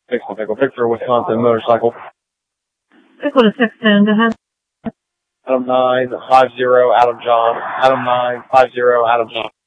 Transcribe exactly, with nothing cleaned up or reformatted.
Pixel Pickle, Victor, Wisconsin, motorcycle. Pickle to six ten, go ahead. Adam nine, five zero, Adam John. Adam nine, five zero, Adam John.